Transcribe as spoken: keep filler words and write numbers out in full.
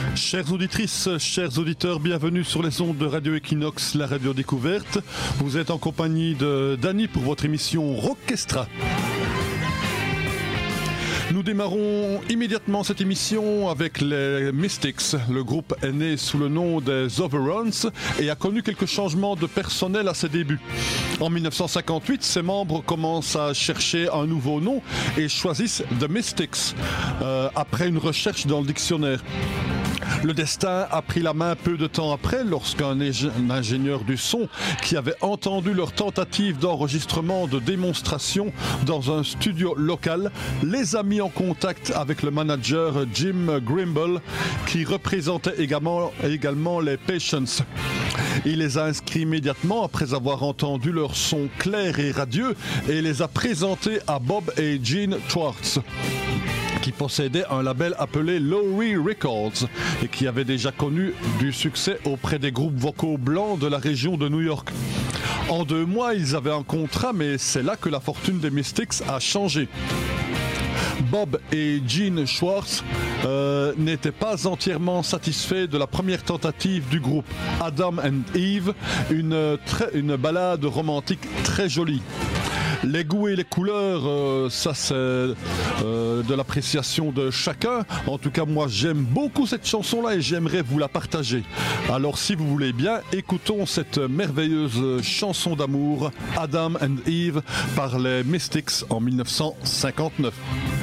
Chères auditrices, chers auditeurs, bienvenue sur les ondes de Radio Equinox, la radio découverte. Vous êtes en compagnie de Dany pour votre émission Rockestra. Nous démarrons immédiatement cette émission avec les Mystics. Le groupe est né sous le nom des Overruns et a connu quelques changements de personnel à ses débuts. En dix-neuf cent cinquante-huit, ses membres commencent à chercher un nouveau nom et choisissent The Mystics euh, après une recherche dans le dictionnaire. Le destin a pris la main peu de temps après lorsqu'un ingénieur du son qui avait entendu leur tentative d'enregistrement de démonstration dans un studio local les a mis en contact avec le manager Jim Grimble qui représentait également, également les Patience. Il les a inscrits immédiatement après avoir entendu leur son clair et radieux et les a présentés à Bob et Gene Schwartz, qui possédait un label appelé Lowry Records et qui avait déjà connu du succès auprès des groupes vocaux blancs de la région de New York. En deux mois, ils avaient un contrat, mais c'est là que la fortune des Mystics a changé. Bob et Gene Schwartz euh, n'étaient pas entièrement satisfaits de la première tentative du groupe Adam and Eve, une, très, une ballade romantique très jolie. Les goûts et les couleurs, euh, ça c'est euh, de l'appréciation de chacun. En tout cas, moi j'aime beaucoup cette chanson-là et j'aimerais vous la partager. Alors si vous voulez bien, écoutons cette merveilleuse chanson d'amour, Adam and Eve, par les Mystics en dix-neuf cent cinquante-neuf.